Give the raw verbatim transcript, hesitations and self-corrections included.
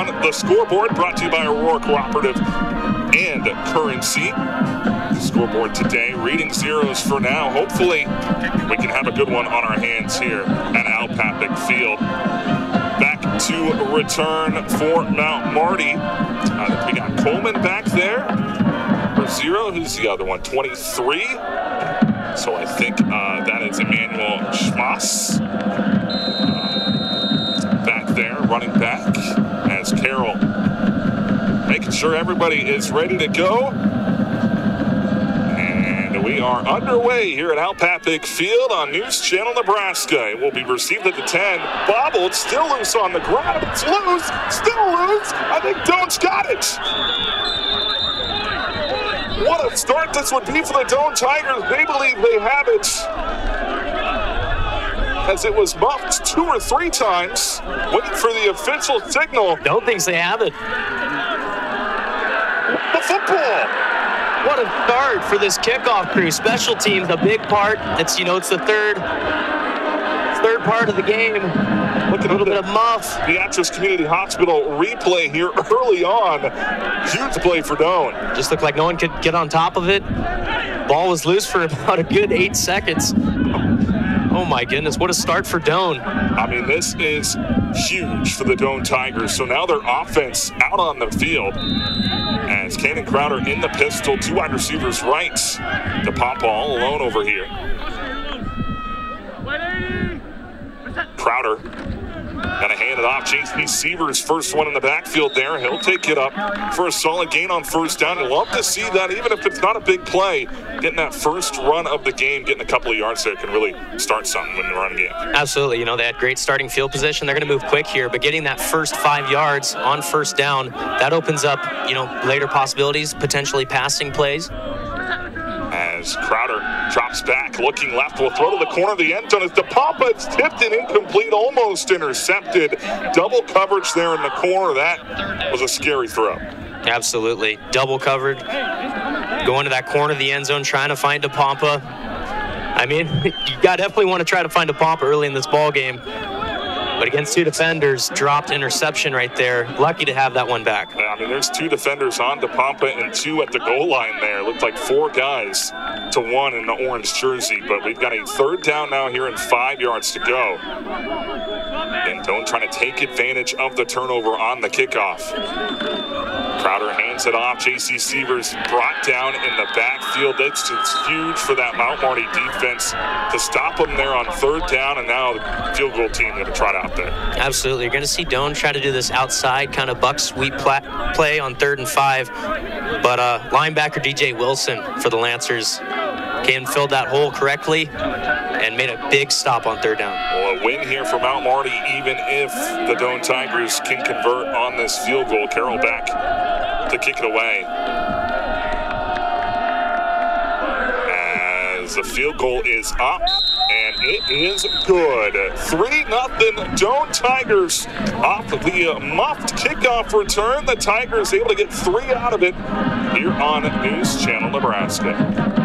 on the scoreboard, brought to you by Aurora Cooperative and Currency. The scoreboard today, reading zeros for now. Hopefully, we can have a good one on our hands here at Al Papik Field. Back to return for Mount Marty. Uh, we got Coleman back there for zero. Who's the other one? twenty-three. So I think uh, that is Emmanuel Schmass. Uh, back there, running back, as Carroll making sure everybody is ready to go. And we are underway here at Al Papik Field on News Channel Nebraska. It will be received at the ten. Bobbled, still loose on the ground. It's loose, still loose. I think Doan's got it. What a start this would be for the Doan Tigers. They believe they have it, as it was muffed two or three times, waiting for the official signal. Doan thinks they have it. The football. What a start for this kickoff crew. Special teams, a big part. It's, you know, it's the third, third part of the game. Look at a little bit of muff. Beatrice Community Hospital replay here early on. Huge play for Doan. Just looked like no one could get on top of it. Ball was loose for about a good eight seconds. Oh my goodness, what a start for Doan. I mean, this is huge for the Doan Tigers. So now their offense out on the field. As Kanan Crowder in the pistol, two wide receivers right. DePompa all alone over here. Crowder gonna hand it off. J C Severs, first one in the backfield there. He'll take it up for a solid gain on first down. You'll love to see that, even if it's not a big play. Getting that first run of the game, getting a couple of yards there can really start something when they run a game. Absolutely. You know, they had great starting field position. They're going to move quick here, but getting that first five yards on first down, that opens up, you know, later possibilities, potentially passing plays. As Crowder drops back, looking left, will throw to the corner of the end zone. As DePompa, it's tipped and incomplete, almost intercepted. Double coverage there in the corner. That was a scary throw. Absolutely. Double covered. Going to that corner of the end zone, trying to find DePompa. I mean, you got definitely want to try to find DePompa early in this ball game. But against two defenders, dropped interception right there. Lucky to have that one back. Yeah, I mean, there's two defenders on DePompa and two at the goal line there. Looked like four guys to one in the orange jersey. But we've got a third down now here and five yards to go. And Doan trying to take advantage of the turnover on the kickoff. Crowder hands it off. J C Severs brought down in the backfield. That's it's huge for that Mount Marty defense to stop them there on third down. And now the field goal team going to try to out there. Absolutely. You're going to see Doan try to do this outside kind of buck sweep pla- play on third and five. But uh, linebacker D J Wilson for the Lancers came and filled that hole correctly and made a big stop on third down. Well, a win here for Mount Marty, even if the Doan Tigers can convert on this field goal. Carroll back to kick it away. As the field goal is up, and it is good. three nothing Doan Tigers off the uh, muffed kickoff return. The Tigers able to get three out of it here on News Channel Nebraska.